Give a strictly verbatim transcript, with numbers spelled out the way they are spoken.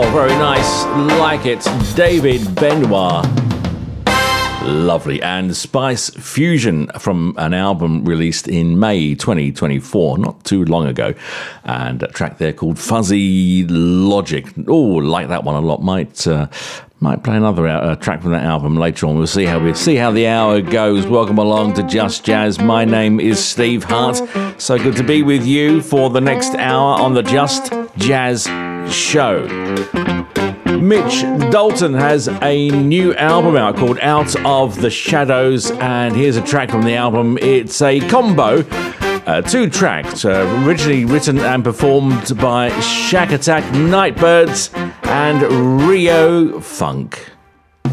very nice. Like it. David Benoit. Lovely. And Spice Fusion from an album released in May twenty twenty-four, not too long ago. And a track there called Fuzzy Logic. Oh, like that one a lot. Might uh, might play another uh, track from that album later on. We'll see how we see how the hour goes. Welcome along to Just Jazz. My name is Steve Hart. So good to be with you for the next hour on the Just Jazz Show. Mitch Dalton has a new album out called Out of the Shadows, and here's a track from the album. It's a combo, uh, two tracks, uh, originally written and performed by Shack Attack, Nightbirds, and Rio Funk.